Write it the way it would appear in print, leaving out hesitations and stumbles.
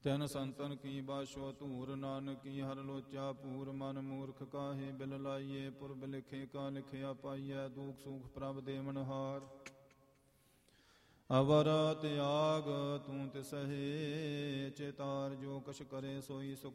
ਤਿਨ ਸੰਤਨ ਕੀ ਬਾਸ਼ੋ ਧੂਰ, ਨਾਨਕੀ ਹਰ ਲੋਚਾ ਪੂਰ। ਮਨ ਮੂਰਖ ਕਾਹੇ ਬਿਲ ਲਾਈਏ, ਪੁਰਬ ਲਿਖੇ ਕਾ ਲਿਖਿਆ ਪਾਈਐ। ਦੁਖ ਸੁਖ ਪ੍ਰਭ ਦੇਵਨਹਾਰ, ਅਵਰ ਤਿਆਗ ਤੂੰ ਤਿਸਹੇ। ਚੇਤਾਰ ਜੋ ਕਛ ਕਰੇ ਸੋਈ ਸੁਖ